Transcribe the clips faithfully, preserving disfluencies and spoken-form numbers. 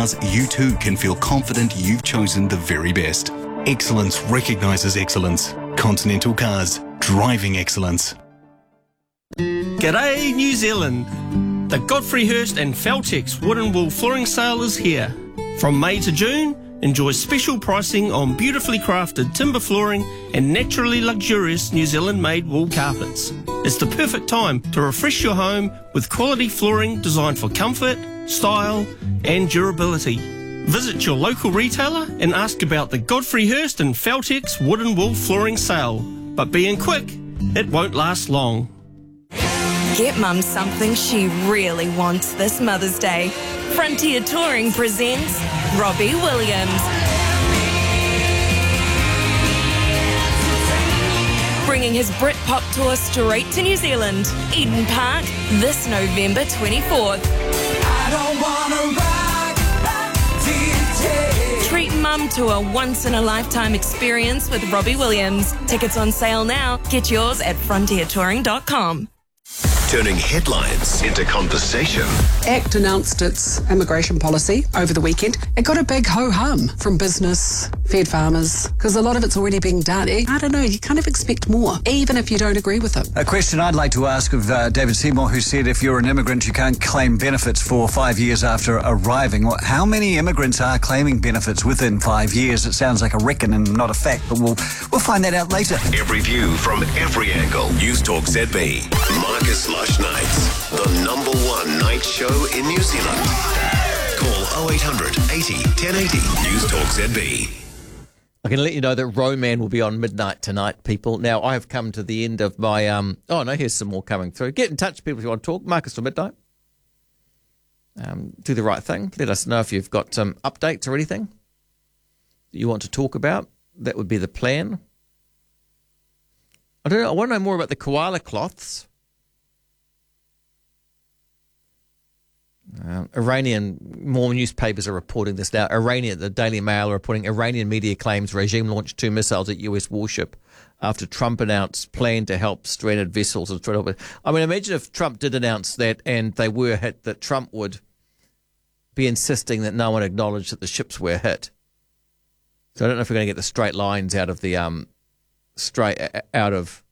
You too can feel confident you've chosen the very best. Excellence recognises excellence. Continental Cars, driving excellence. G'day New Zealand! The Godfrey Hirst and Feltex Wood and Wool Flooring Sale is here. From May to June, enjoy special pricing on beautifully crafted timber flooring and naturally luxurious New Zealand-made wool carpets. It's the perfect time to refresh your home with quality flooring designed for comfort, style and durability. Visit your local retailer and ask about the Godfrey Hirst and Feltex Wood and Wool Flooring Sale. But being quick, it won't last long. Get Mum something she really wants this Mother's Day. Frontier Touring presents Robbie Williams. Bringing his Britpop tour straight to New Zealand, Eden Park, this November twenty-fourth. I don't wanna rock D J. Treat Mum to a once-in-a-lifetime experience with Robbie Williams. Tickets on sale now. Get yours at frontier touring dot com. Turning headlines into conversation. ACT announced its immigration policy over the weekend. It got a big ho-hum from business, fed farmers, because a lot of it's already being done. I don't know, you kind of expect more, even if you don't agree with it. A question I'd like to ask of uh, David Seymour, who said if you're an immigrant, you can't claim benefits for five years after arriving. Well, how many immigrants are claiming benefits within five years? It sounds like a reckon and not a fact, but we'll, we'll find that out later. Every view from every angle. News Talk Z B. Marcus Lush Nights, the number one night show in New Zealand. Call oh eight hundred eighty ten eighty. News Talk Z B. I can let you know that Roman will be on midnight tonight, people. Now, I have come to the end of my... um. Oh, no, here's some more coming through. Get in touch, people, if you want to talk. Marcus till midnight. Um, do the right thing. Let us know if you've got some updates or anything that you want to talk about. That would be the plan. I don't know. I want to know more about the koala cloths. Uh, Iranian, more newspapers are reporting this now. Iranian, the Daily Mail are reporting Iranian media claims regime launched two missiles at U S warship after Trump announced plan to help stranded vessels. I mean, imagine if Trump did announce that and they were hit, that Trump would be insisting that no one acknowledged that the ships were hit. So I don't know if we're going to get the straight lines out of the um straight out of.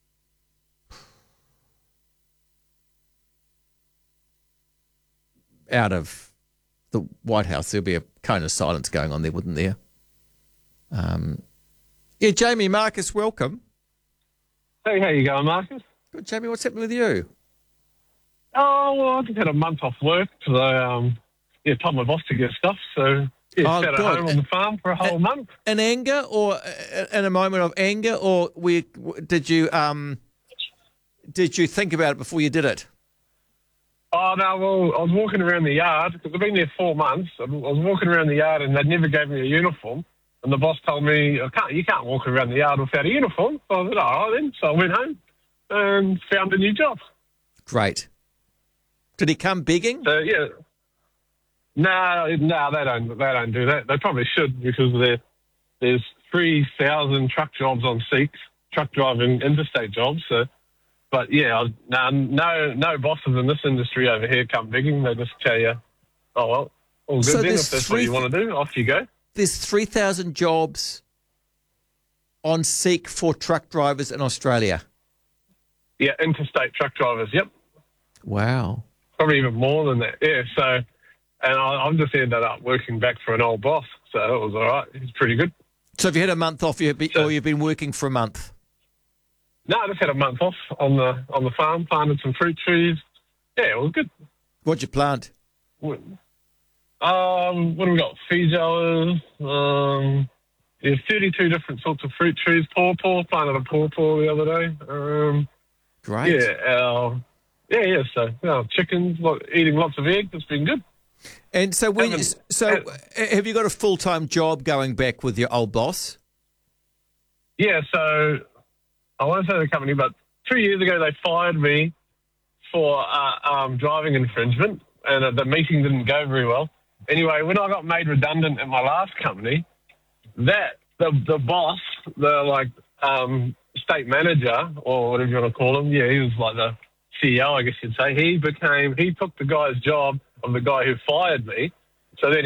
out of the White House. There'll be a cone of silence going on there, wouldn't there? Um, yeah, Jamie, Marcus, welcome. Hey, how you going, Marcus? Good, Jamie. What's happening with you? Oh, well, I just had a month off work because I um, yeah, told my boss to get stuff, so yeah, Oh, sat at God. home on the farm for a whole In- month. In anger, or uh, in a moment of anger, or we, did you um, did you think about it before you did it? Oh, no, well, I was walking around the yard because I've been there four months. I was walking around the yard and they never gave me a uniform. And the boss told me, I can't, you can't walk around the yard without a uniform. So I said, all right then. So I went home and found a new job. Great. Did he come begging? So, yeah. No, no, they don't, they don't do that. They probably should because there, there's three thousand truck jobs on Seek, truck driving interstate jobs. So. But, yeah, no, no no bosses in this industry over here come begging. They just tell you, oh, well, all good So then. there's If that's three what you want to do, off you go. There's three thousand jobs on Seek for truck drivers in Australia. Yeah, interstate truck drivers, yep. Wow. Probably even more than that, yeah. So, and I, I've just ended up working back for an old boss. So it was all right. He's pretty good. So have you had a month off, you've been, So- or you've been working for a month? No, I just had a month off on the on the farm, planted some fruit trees. Yeah, it was good. What'd you plant? Um, what have we got? Feijoas. Um, there's thirty-two different sorts of fruit trees. Pawpaw, planted a pawpaw the other day. Um, Great. Yeah, our, yeah, yeah. So, you know, chickens, lot, eating lots of eggs. It's been good. And so, when Haven't- so uh, have you got a full time job going back with your old boss? Yeah, so I won't say the company, but two years ago they fired me for uh, um, driving infringement, and uh, the meeting didn't go very well. Anyway, when I got made redundant at my last company, that the the boss, the like um, state manager or whatever you want to call him, yeah, he was like the C E O, I guess you'd say. He became he took the guy's job of the guy who fired me. So then